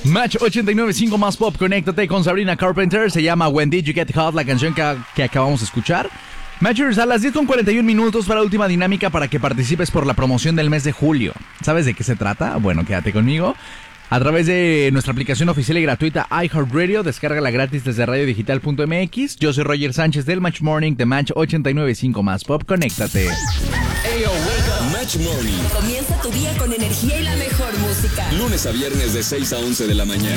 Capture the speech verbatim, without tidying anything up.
Match ochenta y nueve punto cinco más pop, conéctate con Sabrina Carpenter. Se llama When Did You Get Hot, la canción que, que acabamos de escuchar. Matchers, a las diez con cuarenta y un minutos para la última dinámica para que participes por la promoción del mes de julio. ¿Sabes de qué se trata? Bueno, quédate conmigo. A través de nuestra aplicación oficial y gratuita iHeartRadio, descárgala gratis desde radio digital punto m x. Yo soy Roger Sánchez del Match Morning de Match ochenta y nueve punto cinco más pop, conéctate. Ayo, wake up. Match Morning. Comienza tu día con energía y la mejor música. Lunes a viernes de seis a once de la mañana.